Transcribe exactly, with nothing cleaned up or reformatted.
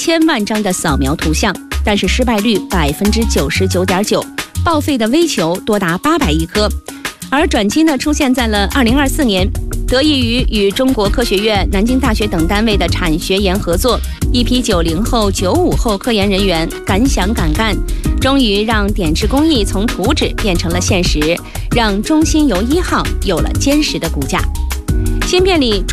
千万张的扫描图像，但是失败率百分之九十九点九，报废的微球多达八百亿颗。而转机呢，出现在了二零二四年。得益于与中国科学院、南京大学等单位的产学研合作，一批九零后、九五后科研人员敢想敢干，终于让点痣工艺从图纸变成了现实，让中新游一号有了坚实的骨架。芯片里